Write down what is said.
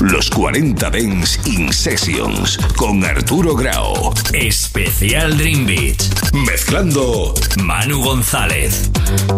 Los 40 Dance in Sessions con Arturo Grau. Especial Dream Beat. Mezclando Manu González.